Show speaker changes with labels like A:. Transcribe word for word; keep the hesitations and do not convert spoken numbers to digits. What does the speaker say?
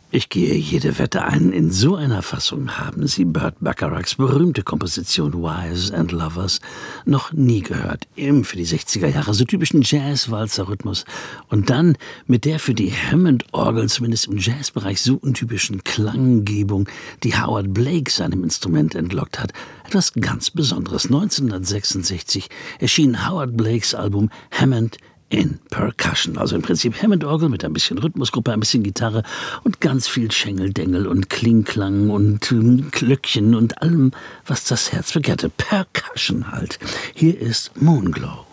A: Ich gehe jede Wette ein, in so einer Fassung haben Sie Burt Bacharachs berühmte Komposition Wives and Lovers noch nie gehört. Im für die sechziger Jahre so typischen Jazz-Walzer-Rhythmus. Und dann mit der für die Hammond-Orgel, zumindest im Jazzbereich, so untypischen Klanggebung, die Howard Blake seinem Instrument entlockt hat. Etwas ganz Besonderes. neunzehnhundertsechsundsechzig erschien Howard Blakes Album Hammond in Percussion, also im Prinzip Hammond-Orgel mit ein bisschen Rhythmusgruppe, ein bisschen Gitarre und ganz viel Schengeldengel und Klingklang und ähm, Glöckchen und allem, was das Herz begehrte. Percussion halt. Hier ist Moonglow.